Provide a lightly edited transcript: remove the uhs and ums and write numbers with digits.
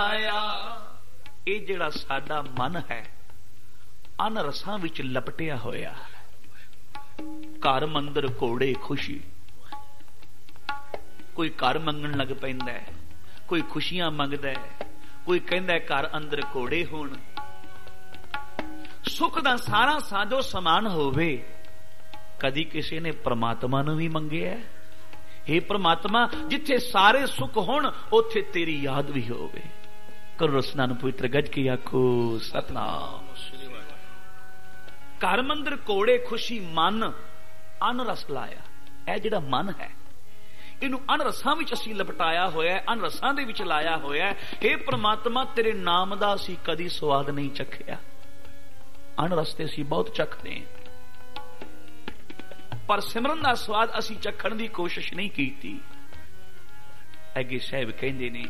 ਇਹ ਜਿਹੜਾ ਸਾਡਾ ਮਨ ਹੈ ਅਨ ਰਸਾਂ ਵਿੱਚ ਲਪਟਿਆ ਹੋਇਆ, ਘਰ ਮੰਦਰ ਘੋੜੇ ਖੁਸ਼ੀ। ਕੋਈ ਘਰ ਮੰਗਣ ਲੱਗ ਪੈਂਦਾ, ਕੋਈ ਖੁਸ਼ੀਆਂ ਮੰਗਦਾ, ਕੋਈ ਕਹਿੰਦਾ ਘਰ ਅੰਦਰ ਘੋੜੇ ਹੋਣ। ਸੁੱਖ ਦਾ ਸਾਰਾ ਸਾਜੋ ਸਮਾਨ ਹੋਵੇ। ਕਦੀ ਕਿਸੇ ਨੇ ਪ੍ਰਮਾਤਮਾ ਨੂੰ ਵੀ ਮੰਗਿਆ? हे ਪ੍ਰਮਾਤਮਾ, ਜਿੱਥੇ ਸਾਰੇ ਸੁੱਖ ਹੋਣ ਉੱਥੇ ਤੇਰੀ ਯਾਦ ਵੀ ਹੋਵੇ। ਕਰੋ ਰਸਨਾ ਨੂੰ ਪਵਿੱਤਰ ਗੱਜ ਕੇ ਆਖੋ ਸਤਨਾਮ। ਘਰ ਮੰਦਰ ਘੋੜੇ ਖੁਸ਼ੀ, ਮਨ ਅਨ ਰਸ ਲਾਇਆ। ਇਹ ਜਿਹੜਾ ਮਨ ਹੈ ਇਹਨੂੰ ਅਨ ਰਸਾਂ ਵਿੱਚ ਅਸੀਂ ਲਪਟਾਇਆ ਹੋਇਆ, ਅਨ ਰਸਾਂ ਦੇ ਵਿੱਚ ਲਾਇਆ ਹੋਇਆ। हे ਪ੍ਰਮਾਤਮਾ, ਤੇਰੇ ਨਾਮ ਦਾ ਅਸੀਂ ਕਦੀ ਸਵਾਦ ਨਹੀਂ ਚੱਖਿਆ। ਅਨ ਰਸ ਤੇ ਅਸੀਂ ਬਹੁਤ ਚੱਖਦੇ ਹਾਂ, ਪਰ ਸਿਮਰਨ ਦਾ ਸਵਾਦ ਅਸੀਂ ਚੱਖਣ ਦੀ ਕੋਸ਼ਿਸ਼ ਨਹੀਂ ਕੀਤੀ। ਅੱਗੇ ਸਾਹਿਬ ਕਹਿੰਦੇ ਨੇ,